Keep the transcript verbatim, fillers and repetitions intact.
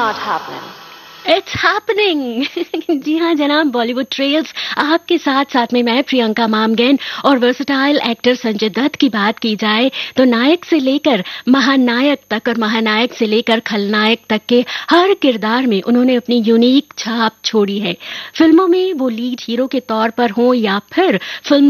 not happening. It's happening. जी हाँ जनाब, Bollywood trails आपके साथ साथ में मैं प्रियंका मामगेन। और वर्सेटाइल एक्टर संजय दत्त की बात की जाए तो नायक से लेकर महानायक तक और महानायक से लेकर खलनायक तक के हर किरदार में उन्होंने अपनी यूनिक छाप छोड़ी है। फिल्मों में वो लीड हीरो के तौर पर हो या फिर फिल्म